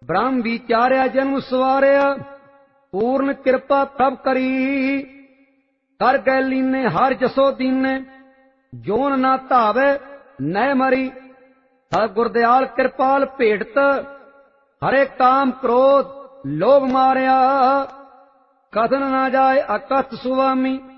ब्रह्म विचार्या जन्म सवारिया पूर्ण कृपा प्रभ करी। कर गए लीने हर जसो दीने जोन ना धावे नय मरी। सत गुरदयाल कृपाल भेटत हरे काम क्रोध लोभ मारिया। कथन ना जाए अकथ सुवामी